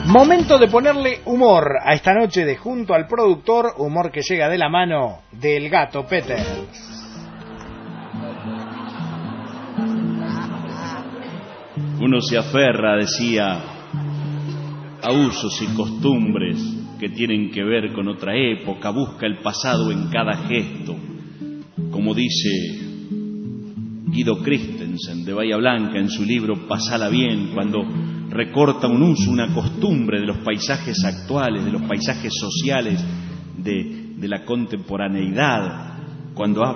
Momento de ponerle humor a esta noche de Junto al Productor, humor que llega de la mano del Gato Peter. Uno se aferra, decía, a usos y costumbres que tienen que ver con otra época, busca el pasado en cada gesto, como dice Guido Christensen de Bahía Blanca en su libro Pasala bien, cuando recorta un uso, una costumbre de los paisajes actuales, de los paisajes sociales, de la contemporaneidad, cuando habla